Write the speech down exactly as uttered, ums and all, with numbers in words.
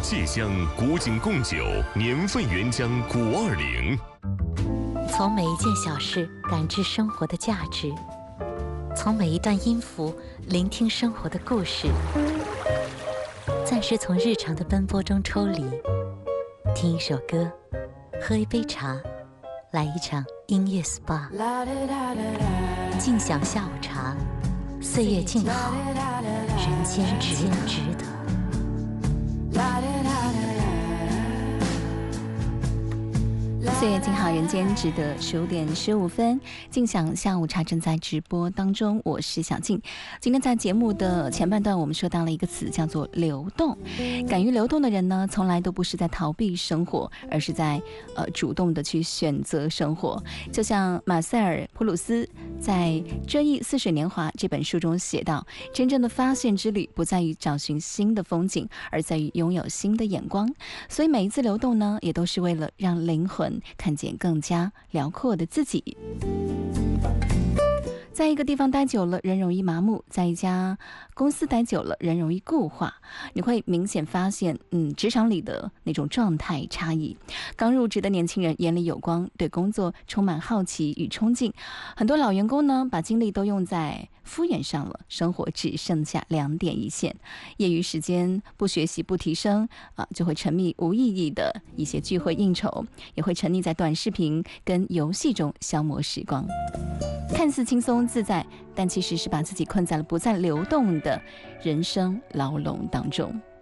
芥香古井贡酒，年份原浆古二零。 从每一件小事感知生活的价值，从每一段音符聆听生活的故事。暂时从日常的奔波中抽离，听一首歌，喝一杯茶，来一场音乐 S P A， 静享下午茶，岁月静好，人间值得值得。 岁月静好，人间值得。十五点十五分，静享下午茶正在直播当中，我是小静。今天在节目的前半段，我们说到了一个词，叫做流动。敢于流动的人呢，从来都不是在逃避生活，而是在呃主动的去选择生活。就像马塞尔·普鲁斯在《追忆似水年华》这本书中写道：真正的发现之旅，不在于找寻新的风景，而在于拥有新的眼光。所以每一次流动呢，也都是为了让灵魂看见更加辽阔的自己。在一个地方待久了，人容易麻木；在一家公司待久了，人容易固化。你会明显发现，嗯，职场里的那种状态差异。刚入职的年轻人眼里有光，对工作充满好奇与冲劲；很多老员工呢，把精力都用在敷衍上了，生活只剩下两点一线。业余时间不学习不提升啊，就会沉迷无意义的一些聚会应酬，也会沉溺在短视频跟游戏中消磨时光。看似轻松自在，但其实是把自己困在了不再流动的人生牢笼当中。